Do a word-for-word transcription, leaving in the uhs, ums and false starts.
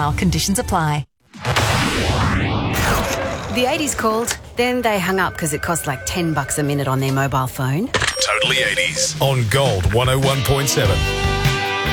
trial. Conditions apply. The eighties called, then they hung up because it cost like ten bucks a minute on their mobile phone. Totally eighties on Gold one oh one point seven.